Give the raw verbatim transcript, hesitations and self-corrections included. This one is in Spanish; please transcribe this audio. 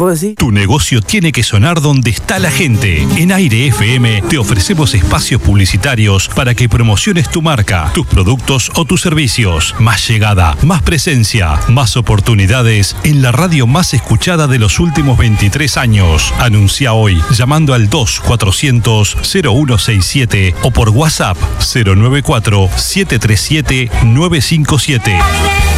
¿Vos decís? Tu negocio tiene que sonar donde está la gente. En Aire F M te ofrecemos espacios publicitarios para que promociones tu marca, tus productos o tus servicios. Más llegada, más presencia, más oportunidades en la radio más escuchada de los últimos veintitrés años. Anuncia hoy llamando al dos cuatrocientos cero uno seis siete o por WhatsApp cero nueve cuatro siete tres siete nueve cinco siete.